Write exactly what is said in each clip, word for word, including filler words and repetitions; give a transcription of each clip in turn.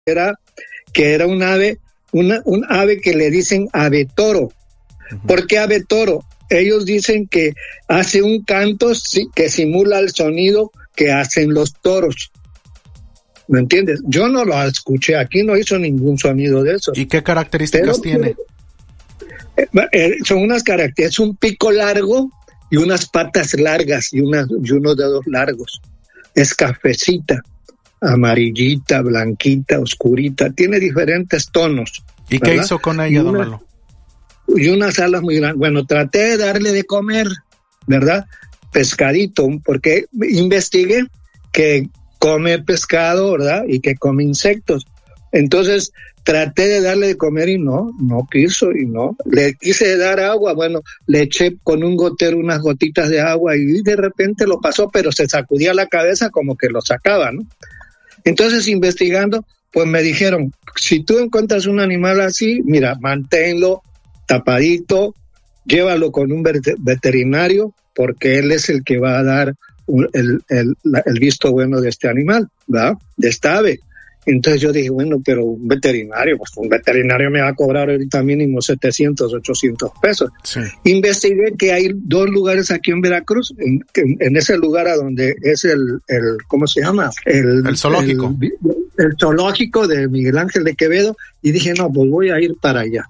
era que era un ave, una, un ave que le dicen ave toro. Uh-huh. ¿Por qué ave toro? Ellos dicen que hace un canto que simula el sonido que hacen los toros. ¿Me entiendes? Yo no lo escuché, aquí no hizo ningún sonido de eso. ¿Y qué características Pero, tiene? Eh, eh, son unas características, un pico largo y unas patas largas y, unas, y unos dedos largos. Es cafecita, amarillita, blanquita, oscurita, tiene diferentes tonos. ¿Y ¿verdad? ¿Qué hizo con ella, don Lalo? Y unas alas muy grandes. Bueno, traté de darle de comer, ¿verdad? Pescadito, porque investigué que come pescado, ¿verdad? Y que come insectos. Entonces, traté de darle de comer y no, no quiso y no. Le quise dar agua, bueno, le eché con un gotero unas gotitas de agua y de repente lo pasó, pero se sacudía la cabeza como que lo sacaba, ¿no? Entonces, investigando, pues me dijeron, si tú encuentras un animal así, mira, manténlo tapadito, llévalo con un veterinario, porque él es el que va a dar un, el, el, el visto bueno de este animal, ¿verdad? De esta ave. Entonces yo dije, bueno, pero un veterinario, pues un veterinario me va a cobrar ahorita mínimo setecientos, ochocientos pesos. Sí. Investigué que hay dos lugares aquí en Veracruz, en, en ese lugar a donde es el, el ¿cómo se llama? El, el zoológico. El, el zoológico de Miguel Ángel de Quevedo, y dije, no, pues voy a ir para allá.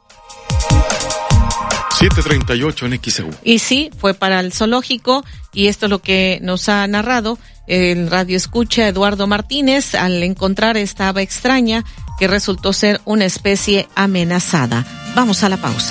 siete treinta y ocho en X E U. Y sí, fue para el zoológico, y esto es lo que nos ha narrado el radio escucha Eduardo Martínez al encontrar esta ave extraña que resultó ser una especie amenazada. Vamos a la pausa.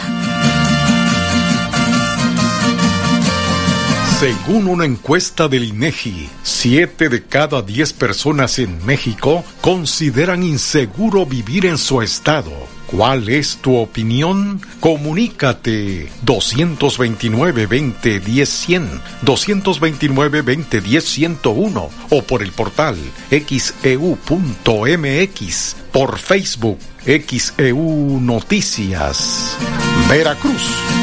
Según una encuesta del INEGI, siete de cada diez personas en México consideran inseguro vivir en su estado. ¿Cuál es tu opinión? Comunícate dos veintinueve, veinte, diez, cien, dos veintinueve, veinte, diez, ciento uno o por el portal X E U punto M X, por Facebook X E U Noticias, Veracruz.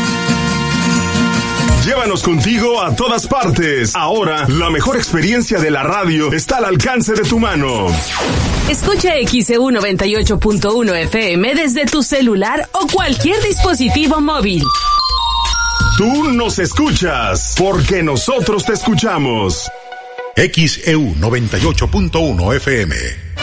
Llévanos contigo a todas partes. Ahora, la mejor experiencia de la radio está al alcance de tu mano. Escucha X E U noventa y ocho punto uno F M desde tu celular o cualquier dispositivo móvil. Tú nos escuchas, porque nosotros te escuchamos. X E U noventa y ocho punto uno F M.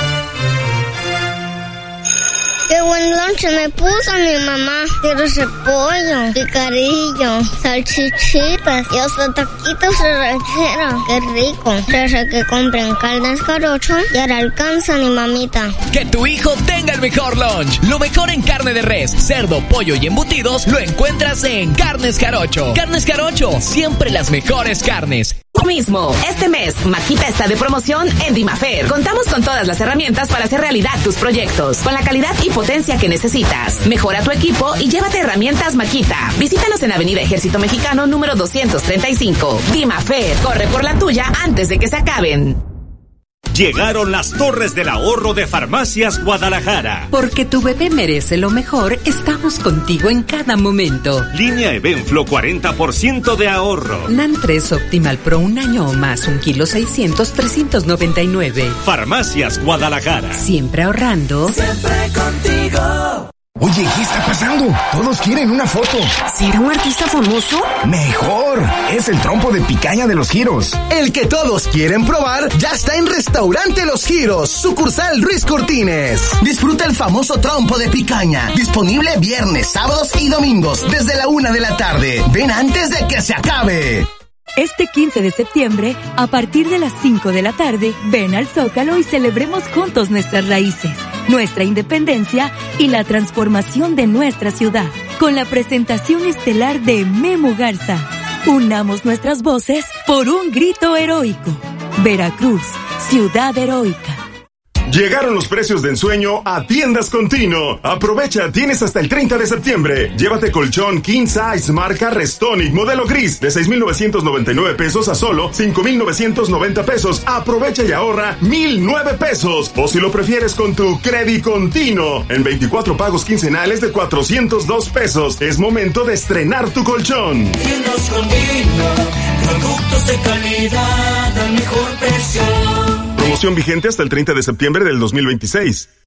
Qué buen lonche me puso mi mamá. Quiero repollo, picarillo, salchichitas y hasta taquitos de ranchera. Qué rico. Desde que compren Carnes Jarocho, ya le alcanza mi mamita. Que tu hijo tenga el mejor lunch. Lo mejor en carne de res, cerdo, pollo y embutidos lo encuentras en Carnes Jarocho. Carnes Jarocho, siempre las mejores carnes. Lo mismo, este mes, Maquita está de promoción en Dimafer. Contamos con todas las herramientas para hacer realidad tus proyectos, con la calidad y potencia que necesitas. Mejora tu equipo y llévate herramientas Maquita. Visítanos en Avenida Ejército Mexicano número doscientos treinta y cinco. Dimafer, corre por la tuya antes de que se acaben. Llegaron las Torres del Ahorro de Farmacias Guadalajara. Porque tu bebé merece lo mejor, estamos contigo en cada momento. Línea Evenflo, cuarenta por ciento de ahorro. NAN tres Optimal Pro, un año o más, un kilo seiscientos, trescientos noventa y nueve. Farmacias Guadalajara. Siempre ahorrando. Siempre contigo. Oye, ¿qué está pasando? Todos quieren una foto. ¿Será un artista famoso? ¡Mejor! Es el trompo de picaña de Los Giros. El que todos quieren probar ya está en Restaurante Los Giros, sucursal Ruiz Cortines. Disfruta el famoso trompo de picaña. Disponible viernes, sábados y domingos desde la una de la tarde. Ven antes de que se acabe. Este quince de septiembre, a partir de las cinco de la tarde, ven al Zócalo y celebremos juntos nuestras raíces, nuestra independencia y la transformación de nuestra ciudad, con la presentación estelar de Memo Garza. Unamos nuestras voces por un grito heroico. Veracruz, ciudad heroica. Llegaron los precios de ensueño a Tiendas Continuo. Aprovecha, tienes hasta el treinta de septiembre. Llévate colchón King Size marca Restonic modelo gris de seis mil novecientos noventa y nueve pesos a solo cinco mil novecientos noventa pesos. Aprovecha y ahorra mil nueve pesos. O si lo prefieres con tu Credit Continuo en veinticuatro pagos quincenales de cuatrocientos dos pesos. Es momento de estrenar tu colchón. Tiendas Continuo, productos de calidad al mejor precio. Promoción vigente hasta el treinta de septiembre del dos mil veintiséis.